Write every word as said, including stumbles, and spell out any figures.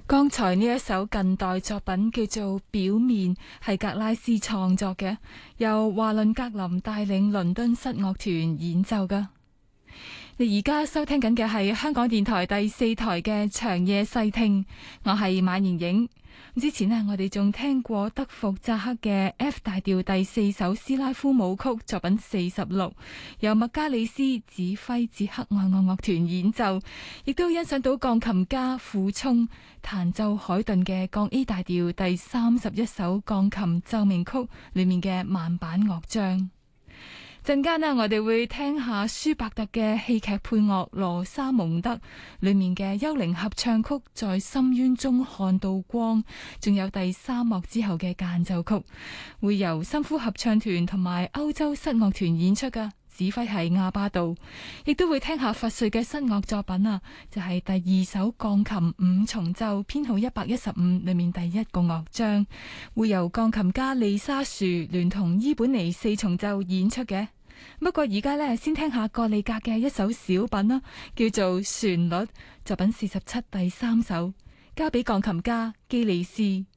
剛才呢一首近代作品叫做《表面》，係格拉斯創作嘅，由華倫格林帶領倫敦室樂團演奏噶。你而家收聽緊嘅係香港電台第四台嘅長夜細聽，我係馬妍影。之前呢，我哋仲聽過德福扎克嘅 F 大調第四首斯拉夫舞曲作品四十六，由麥加里斯指揮捷克愛樂樂團演奏，亦都欣賞到鋼琴家傅聰彈奏海頓嘅降 A 大調第三十一首鋼琴奏鳴曲裏面嘅慢板樂章。陣間呢，我哋會聽下舒伯特嘅戲劇配樂《羅莎蒙德》裏面嘅幽靈合唱曲《在深淵中看到光》，仲有第三幕之後嘅間奏曲，會由新夫合唱團同埋歐洲室樂團演出噶，指揮係阿巴杜。亦都會聽下佛瑞嘅室樂作品啊，就係、是、第二首鋼琴五重奏編號一百一十五裏面第一個樂章，會由鋼琴家利沙樹聯同伊本尼四重奏演出嘅。不過而家呢，先聽下葛利格嘅一首小品啦，叫做旋律，作品四十七第三首，交俾鋼琴家基利斯。